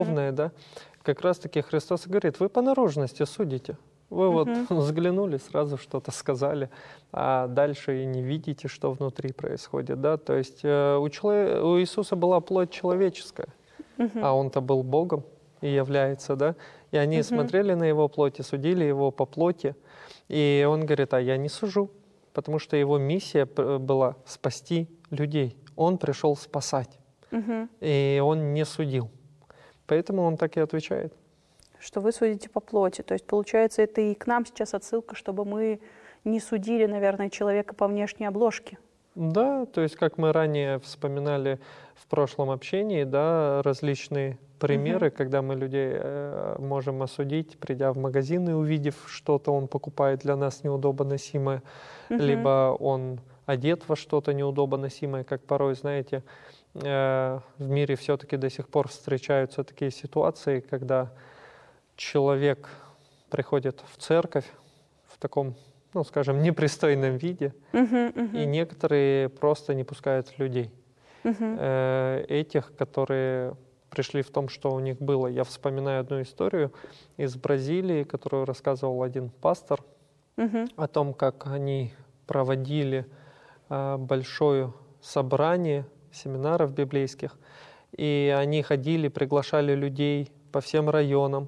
Да, как раз-таки Христос говорит, вы по наружности судите. Вы вот взглянули, сразу что-то сказали, а дальше и не видите, что внутри происходит. Да? То есть у Иисуса была плоть человеческая, а Он-то был Богом и является. Да? И они смотрели на Его плоть и судили Его по плоти. И Он говорит, а я не сужу, потому что Его миссия была спасти людей. Он пришел спасать, и Он не судил. Поэтому Он так и отвечает. Что вы судите по плоти. То есть, получается, это и к нам сейчас отсылка, чтобы мы не судили, наверное, человека по внешней обложке. Да, то есть, как мы ранее вспоминали в прошлом общении, да, различные примеры, когда мы людей можем осудить, придя в магазин и увидев что-то, он покупает для нас неудобоносимое, либо он одет во что-то неудобоносимое, как порой, знаете, в мире все-таки до сих пор встречаются такие ситуации, когда человек приходит в церковь в таком, ну, скажем, непристойном виде, и некоторые просто не пускают людей. Этих, которые пришли в том, что у них было. Я вспоминаю одну историю из Бразилии, которую рассказывал один пастор, о том, как они проводили большое собрание семинаров библейских, и они ходили, приглашали людей по всем районам.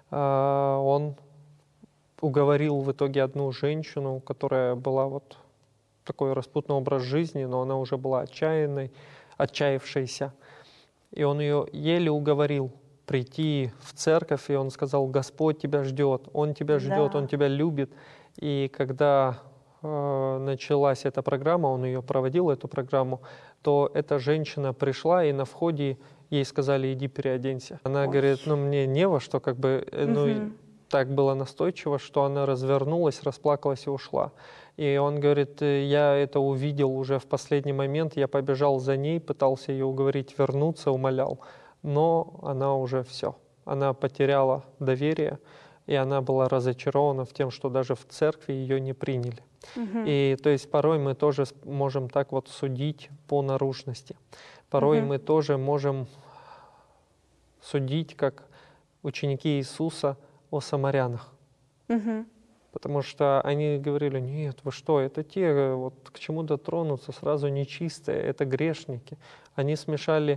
Он уговорил в итоге одну женщину, которая была вот такой распутный образ жизни, но она уже была отчаявшейся. И он ее еле уговорил прийти в церковь, и он сказал, Господь тебя ждет, Он тебя ждет, Он тебя любит. И когда началась эта программа, он ее проводил, эту программу, то эта женщина пришла, и на входе ей сказали, иди переоденься. Она говорит, ну мне не во что, как бы, ну так было настойчиво, что она развернулась, расплакалась и ушла. И он говорит, я это увидел уже в последний момент, я побежал за ней, пытался ее уговорить вернуться, умолял, но она уже все. Она потеряла доверие, и она была разочарована в тем, что даже в церкви ее не приняли. И то есть порой мы тоже можем так вот судить по наружности. Порой мы тоже можем судить, как ученики Иисуса, о самарянах. Потому что они говорили, нет, вы что, это те, вот к чему дотронуться, сразу нечистые, это грешники. Они смешали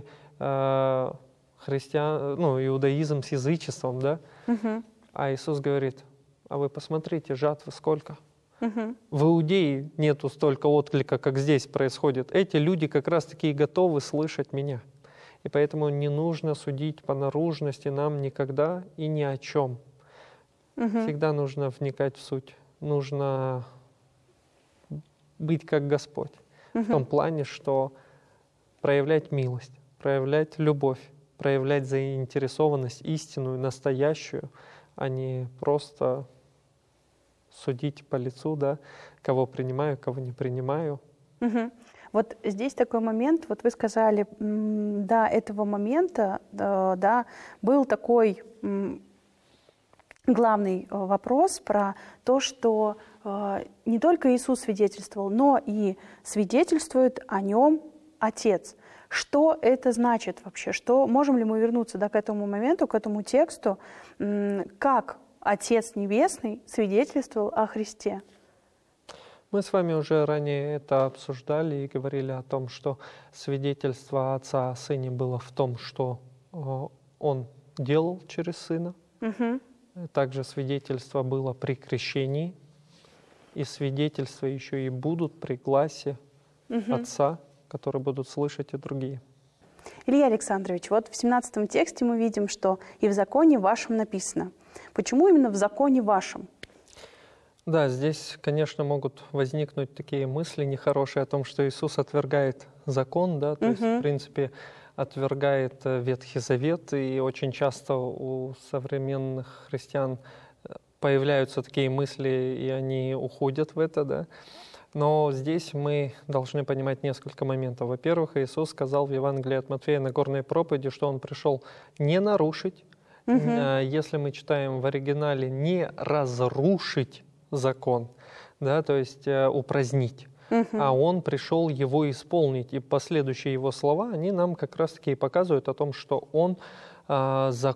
иудаизм с язычеством, да? А Иисус говорит, а вы посмотрите, жатвы сколько. В Иудее нету столько отклика, как здесь происходит. Эти люди как раз-таки и готовы слышать меня. И поэтому не нужно судить по наружности нам никогда и ни о чем. Всегда нужно вникать в суть. Нужно быть как Господь. В том плане, что проявлять милость, проявлять любовь, проявлять заинтересованность истинную, настоящую, а не просто судить по лицу, да, кого принимаю, кого не принимаю. Вот здесь такой момент, вот вы сказали, до этого момента, да, был такой главный вопрос про то, что не только Иисус свидетельствовал, но и свидетельствует о нем Отец. Что это значит вообще? Что, можем ли мы вернуться к этому моменту, к этому тексту, как Отец Небесный свидетельствовал о Христе? Мы с вами уже ранее это обсуждали и говорили о том, что свидетельство Отца о Сыне было в том, что Он делал через Сына. Также свидетельство было при крещении, и свидетельства еще и будут при гласе Отца, которые будут слышать и другие. Илья Александрович, вот в 17 тексте мы видим, что «и в законе вашем» написано. Почему именно в законе вашем? Да, здесь, конечно, могут возникнуть такие мысли нехорошие о том, что Иисус отвергает закон, да, то есть, в принципе, отвергает Ветхий Завет, и очень часто у современных христиан появляются такие мысли, и они уходят в это, да. Но здесь мы должны понимать несколько моментов. Во-первых, Иисус сказал в Евангелии от Матфея на горной проповеди, что Он пришел не нарушить, если мы читаем в оригинале, не разрушить закон, да, то есть упразднить, а Он пришел его исполнить. И последующие Его слова, они нам как раз-таки показывают о том, что Он закон